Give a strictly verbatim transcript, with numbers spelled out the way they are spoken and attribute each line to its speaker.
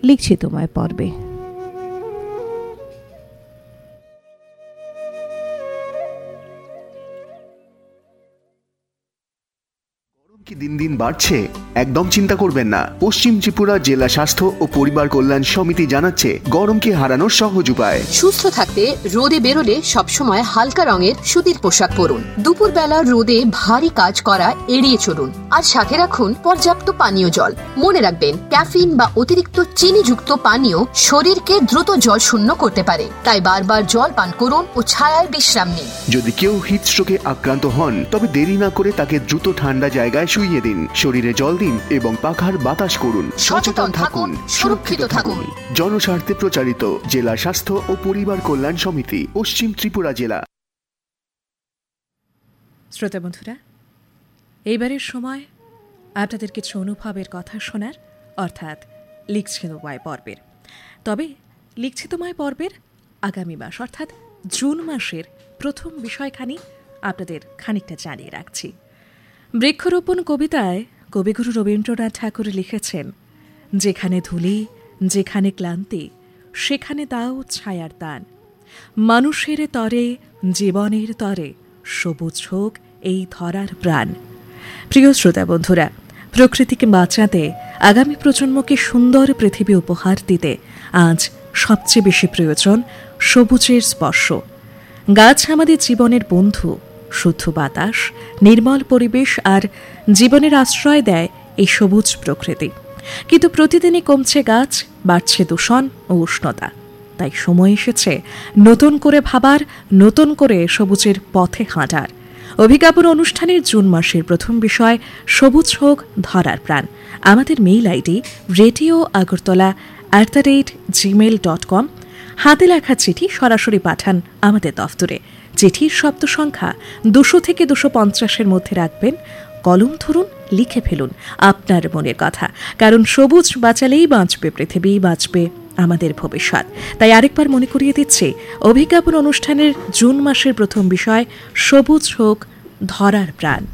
Speaker 1: লিখছি তোমায় পর্বে।
Speaker 2: কি দিন দিন বাড়ছে? একদম চিন্তা করবেন না। পশ্চিম ত্রিপুরা জেলা স্বাস্থ্য ও পরিবার কল্যাণ সমিতি জানাচ্ছে গরমকে হারানোর সহজ উপায়।
Speaker 3: সুস্থ থাকতে রোদে বেরোলে সবসময় হালকা রঙের সুতির পোশাক পরুন। দুপুর বেলা রোদে ভারী কাজ করা এড়িয়ে চলুন। আর সাথে রাখুন পর্যাপ্ত পানীয় জল। মনে রাখবেন, ক্যাফিন বা অতিরিক্ত চিনিযুক্ত পানীয় শরীরকে দ্রুত জল শূন্য করতে পারে। তাই বারবার জল পান করুন ও ছায়ায় বিশ্রাম নিন।
Speaker 2: যদি কেউ হিটস্ট্রোকে আক্রান্ত হন তবে দেরি না করে তাকে দ্রুত ঠান্ডা জায়গায় শুইয়ে দিন, শরীরে জল দিন এবং পাখার বাতাস করুন। সচেতন থাকুন, সুরক্ষিত থাকুন। জনস্বার্থে প্রচারিত জেলা স্বাস্থ্য ও পরিবার কল্যাণ সমিতি, পশ্চিম ত্রিপুরা জেলা।
Speaker 4: শ্রোতা বন্ধুরা, এইবারের সময় আপনাদের কিছু অনুভবের কথা শোনার, অর্থাৎ লিখছি তোমায় পর্বের। তবে লিখছি তোমায় পর্বের আগামী মাস অর্থাৎ জুন মাসের প্রথম বিষয়খানি আপনাদের খানিকটা জানিয়ে রাখছি। বৃক্ষরোপণ কবিতায় কবিগুরু রবীন্দ্রনাথ ঠাকুর লিখেছেন, যেখানে ধুলি, যেখানে ক্লান্তি, সেখানে দাও ছায়ার দান। মানুষের তরে, জীবনের তরে, সবুজ হোক এই ধরার প্রাণ। প্রিয় শ্রোতা বন্ধুরা, প্রকৃতিকে বাঁচাতে, আগামী প্রজন্মকে সুন্দর পৃথিবী উপহার দিতে আজ সবচেয়ে বেশি প্রয়োজন সবুজের স্পর্শ। গাছ আমাদের জীবনের বন্ধু। শুদ্ধ বাতাস, নির্মল পরিবেশ আর জীবনের আশ্রয় দেয় এই সবুজ প্রকৃতি। কিন্তু প্রতিদিনই কমছে গাছ, বাড়ছে দূষণ ও উষ্ণতা। তাই সময় এসেছে নতুন করে ভাবার, নতুন করে সবুজের পথে হাঁটার। অভিজ্ঞাপন অনুষ্ঠানের জুন মাসের প্রথম বিষয় সবুজ হোক ধরার প্রাণ। আমাদের mail ID radio Agartala at the rate Gmail dot com. হাতে লেখা চিঠি সরাসরি পাঠান আমাদের দফতরে। চিঠির শব্দ সংখ্যা দুশো থেকে দুশো পঞ্চাশের মধ্যে রাখবেন। কলম ধরুন, লিখে ফেলুন আপনার মনের কথা, কারণ সবুজ বাঁচালেই বাঁচবে পৃথিবী, বাঁচবে আমাদের ভবিষ্যৎ। তাই আরেকবার মনে করিয়ে দিচ্ছে, অভিজ্ঞাপন অনুষ্ঠানের জুন মাসের প্রথম বিষয় সবুজ হোক ধরার প্রাণ।